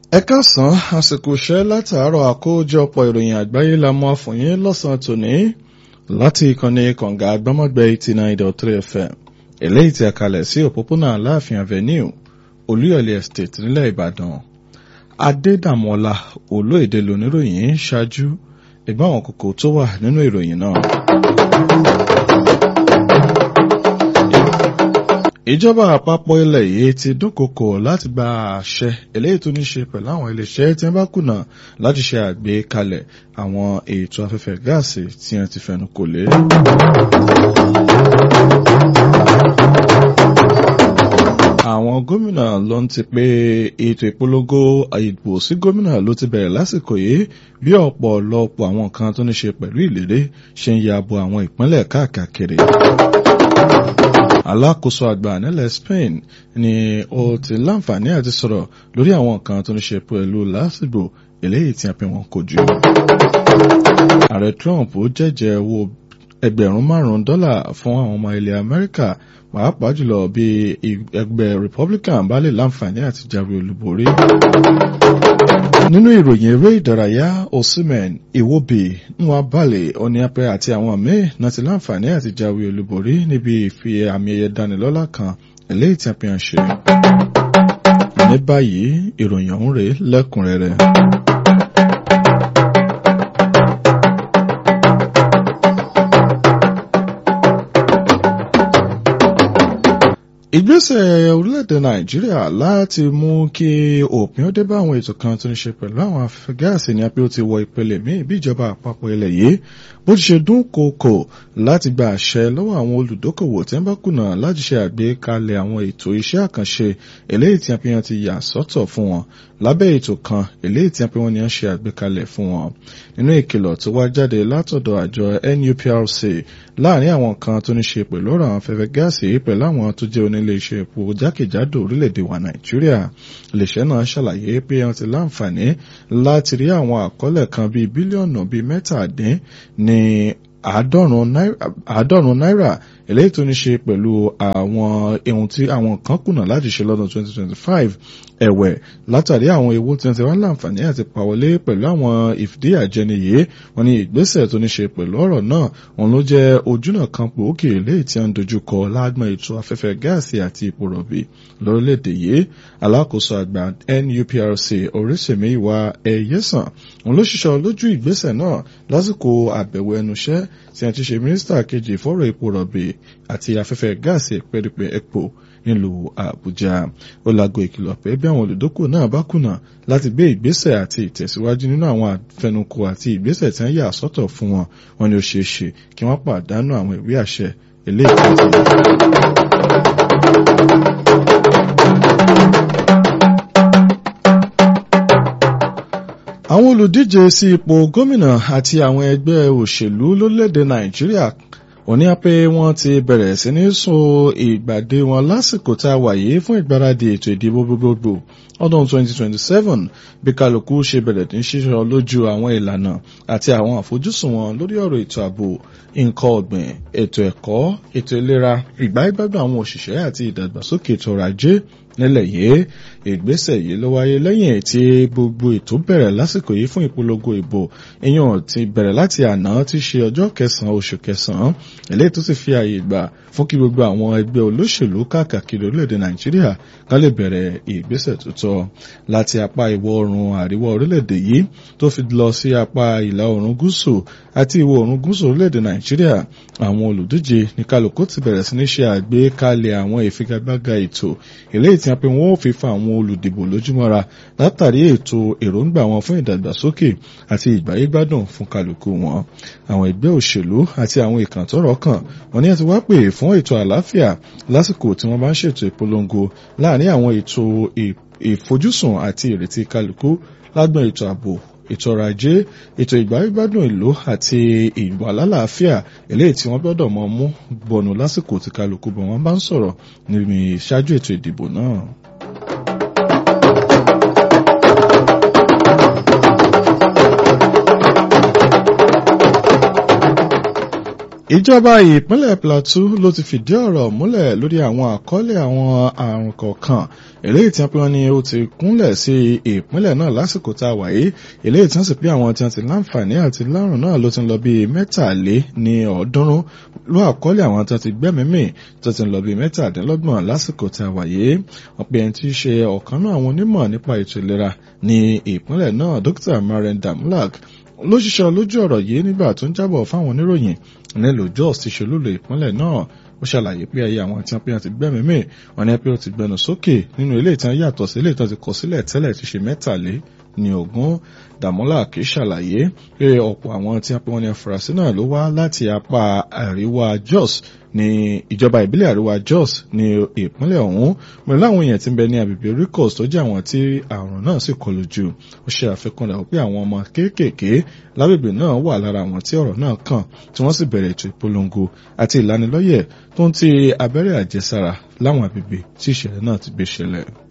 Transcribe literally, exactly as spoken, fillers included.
Ẹ káàsán, àsìkò iṣẹ́ látàárọ̀ àkójọpọ̀ ìròyìn àgbáyé la mú fún yín lọ́sàn-án tòní láti ìkànnì kànga àgbọ́mọ̀gbẹ́ eighty nine dot three F M eléyìí tí a kalẹ̀ sí òpópónà Aláàfin Avenue Olúyọ̀lé Estate nílẹ̀ Ìbàdàn. Adédàmọ́lá Olóyèdè lóníròyìn ṣáájú ẹgbẹ́ àwọn kókó tó wà nínú ìròyìn náà. Ìjọba àpapọ̀ ilẹ̀ yìí ti dúnkòokò láti gba àṣẹ eléyìí tó ní ṣe pẹ̀lú àwọn iléeṣẹ́ tí wọ́n bá kùnà láti ṣe àgbékalẹ̀ àwọn ètò afẹ́fẹ́ gáàsì tí wọ́n ti fẹnu kò lé. Àwọn gómìnà ló ń ti pé ètò ìpolongo ìbò sí gómìnà ló ti bẹ̀rẹ̀ lásìkò yìí bí ọ̀pọ̀lọpọ̀ àwọn nǹkan tó ní ṣe pẹ̀lú ìlérí ṣe ń ya bo àwọn ìpínlẹ̀ káàkiri. Alákòóso àgbà nílẹ̀ Spain ni ó ti láǹfààní àti sọ̀rọ̀ lórí àwọn nǹkan tó ní ṣe pẹ̀lú lásìgbò eléyìí tí a pè wọ́n kojú. Ààrẹ Trump jẹ́jẹ́ owó ẹgbẹ̀rún márùn-ún dọ́là fún àwọn ọmọ ilẹ̀ Amẹ́ríkà pàápàá jùlọ bí ẹgbẹ́ Republican bá lè láǹfààní àti jáwé olúborí. Nínú ìròyìn eré ìdárayá, Osimhen, Iwobi, Nwabali, Oniape àti àwọn míì náà ti láǹfààní àti jáwé olúborí níbi ìfi àmì ẹ̀yẹ dánilọ́lá kan eléyìí tí a fi hàn ṣe. Ní báyìí, ìròyìn ọ̀hún rèé lẹ́kùnrẹ́rẹ́. Ìgbésẹ̀ orílẹ̀-èdè Nàìjíríà láti mú kí òpin ó dé bá àwọn ètò kan tó ní ṣe pẹ̀lú àwọn afẹ́fẹ́ gáàsì ní apẹ́ ó ti wọ ìpele míì bí ìjọba àpapọ̀ ilẹ̀ yìí bó ti ṣe dúnkòokò láti gba àṣẹ lọ́wọ́ àwọn olùdókòwò tí wọ́n bá kùnà láti ṣe àgbékalẹ̀ àwọn ètò iṣẹ́ àkànṣe eléyìí tí wọ́n ti yà sọ́tọ̀ fún wọn lábẹ́ ètò kan eléyìí tí wọ́n ní ṣe àgbékalẹ̀ fún wọn. Nínú ìkìlọ̀ tó wá jáde látọ̀dọ̀ àjọ N U P R C láàrin àwọn kan tó ní ṣe pẹ̀lú ọ̀rọ̀ àwọn afẹ́fẹ́ gáàsì pẹ̀lú àwọn tó jẹ́ onílé iṣẹ́ epo jákèjádò orílẹ̀-èdè wa Nàìjíríà. Iléeṣẹ́ náà ṣàlàyé pé wọ́n ti láǹfààní láti rí àwọn àkọọ́lẹ̀ kan bíi bílíọ̀nù bíi mẹ́tàdín ní àádọ́rùn-ún náírà eléyìí tó ní ṣe pẹ̀lú àwọn ohun tí àwọn kan kùnà láti ṣe lọ́dún twenty twenty-five ẹ̀wẹ̀ látàrí àwọn ewu tí wọ́n ti wá láǹfààní àti pàwọlé pẹ̀lú àwọn ìfìdíàjẹni yìí wọ́n ní ìgbésẹ̀ tó ní ṣe pẹ̀lú ọ̀rọ̀ náà wọn ló jẹ́ ojúnà kan pòókè eléyìí tí wọ́n dojúkọ lágbọn ètò afẹ́fẹ́ gáàsì àti epo rọ̀bì lórílẹ̀‐èdè yìí. Alákòóso àgbà N U P R C Orísìmíyìwá Ẹ̀yẹ́sàn wọn ló ṣiṣọ́ lójú ìgbésẹ̀ náà lásìkò àbẹ̀wò ẹnuṣẹ́ tí wọ́n ti ṣe mínísítà kejì fọ́rọ̀ epo rọ̀bì àti afẹ́fẹ́ gáàsì pẹ́ẹ́dẹ́pẹ́ epo nílùú Àbújá. Ó láago ìkìlọ̀ pé bí àwọn olùdókòwò náà bá kùnà láti gbé ìgbésẹ̀ àti ìtẹ̀síwájú nínú àwọn àfẹnukò àti ìgbésẹ̀ tí wọ́n yà sọ́tọ̀ fún wọn wọn ni ó ṣeé ṣe kí wọ́n pàdánù àwọn ìwé àṣẹ eléyìí tó ti. Àwọn olùdíje sí ipò gómìnà àti àwọn ẹgbẹ́ òṣèlú lórílẹ̀‐èdè Nàìjíríà wọ́n ní pé wọ́n ti bẹ̀rẹ̀ sí ní sún ìgbàdé wọn lásìkò tá a wà yìí fún ìgbáradì ètò ìdìbò gbogbogbò ọdún twenty twenty-seven bí kálukú ṣe bẹ̀rẹ̀ ní ṣíṣọ lójú àwọn ìlànà àti àwọn àfojúsùn wọn lórí ọ̀rọ̀ ètò ààbò, nǹkan ọ̀gbìn, ètò ẹ̀kọ́, ètò ìlera, ìgbáyégbádùn àwọn òṣìṣẹ́ àti ìdàgbàsókè ètò ọrọ̀ ajé nílẹ̀ yìí. Ìgbésẹ̀ yìí ló wáyé lẹ́yìn tí gbogbo ètò bẹ̀rẹ̀ lásìkò yìí fún ìpolongo ìbò ìyàn ti bẹ̀rẹ̀ láti àná tí ṣe ọjọ́ kẹsàn-án oṣù kẹsàn-án eléyìí tó sì fi ààyè gbà fún kí gbogbo àwọn ẹgbẹ́ olóṣèlú káàkiri orílẹ̀-èdè Nàìjíríà ká lè bẹ̀rẹ̀ ìgbésẹ̀ tó tọ́ láti apá ìwọ̀ oòrùn àríwá orílẹ̀-èdè yìí tó fi lọ sí apá ìlà oòrùn gúúsù àti ìwọ̀ oòrùn gúúsù orílẹ̀-èdè Nàìjíríà. Àwọn olùdíje ní kálukú ti bẹ̀rẹ̀ sí ní ṣe àgbékalẹ̀ àwọn ìfigagbága ètò eléyìí tí wọ́n pe wọ́n ó fi fa àwọn olùdìbò lójúmọ́ra látàrí ètò èròǹgbà wọn fún ìdàgbàsókè àti ìgbáyégbádùn fún kálukú wọn. Àwọn ẹgbẹ́ òṣèlú àti àwọn ìkàn tọ́rọ̀ kàn wọ́n ní àti wá pè fún ètò àlàáfíà lásìkò tí wọ́n bá ń ṣètò ìpolongo láàrin àwọn ètò ìfojúsùn àti ìrètí kálukú lágbọn ètò ààbò, ètò ọrọ̀ ajé, ètò ìgbáyégbádùn ìlú àti ìwà lálàáfíà eléyìí tí wọ́n gbọ́dọ̀ mọ mú bọ̀nù lásìkò tí kálukú bọ̀ wọ́n bá ń sọ̀rọ̀ níbi ìṣáájú ètò ìdìbò náà. ìjọba ìpínlẹ̀ Plateau ló ti fìdí ọ̀rọ̀ múlẹ̀ lórí àwọn àkọọ́lẹ̀ àwọn àrùn kọ̀ọ̀kan eléyìí tí wọ́n ní ó ti kúnlẹ̀ sí ìpínlẹ̀ náà lásìkò tá a wà yìí eléyìí tí wọ́n sì pé àwọn tí wọ́n ti láǹfààní àti lárùn náà ló ti ń lọ bíi mẹ́tàlé ní ọ̀ọ́dúnrún ló àkọọ́lẹ̀ àwọn tí wọ́n ti gbẹ́mìí-mì tó ti ń lọ bíi mẹ́tàdínlọ́gbọ̀n lásìkò tá a wà yìí wọ́n pe ẹni tí í ṣe ọ̀kan náà àwọn onímọ̀ nípa ètò ìlera ní ìpínlẹ̀ náà Dókítà Maren Damulak ló ṣiṣẹ́ lójú ọ̀rọ̀ yìí nígbà tó ń jábọ̀ fáwọn oníròyìn nílùú Jos ti ṣolúlò ìpínlẹ̀ náà ó ṣàlàyé pé ayé àwọn tí wọ́n pé wọ́n ti gbẹ́mìí wọ́n ní pé ó ti gbẹnu sókè nínú ilé ìtàn yàtọ̀ sí ilé ìtàn ti kọ sílẹ̀ tẹ́lẹ̀ ti ṣe mẹ́tàlé ní ogún. Damulak ṣàlàyé pé ọ̀pọ̀ àwọn tí wọ́n pé wọ́n ní afurasí náà ló wá láti apá àríwá Jos ní ìjọba ìbílẹ̀ àríwá Jos ní ìpínlẹ̀ ọ̀hún pẹ̀lú àwọn èèyàn tí ń bẹ ní agbègbè Rikos tó jẹ́ àwọn tí àrùn náà sì kọlù jù. Ó ṣe àfikún rẹ̀ pé àwọn ọmọ kéékèèké lágbègbè náà wà lára àwọn tí ọ̀rọ̀ náà kàn tí wọ́n sì bẹ̀rẹ̀ ètò ìpolongo àti ìlanilọ́yẹ̀ tó ń ti abẹ́rẹ́ àjẹsára láwọn agbègbè tí ìṣẹ̀lẹ̀ náà ti gbé ṣẹlẹ̀.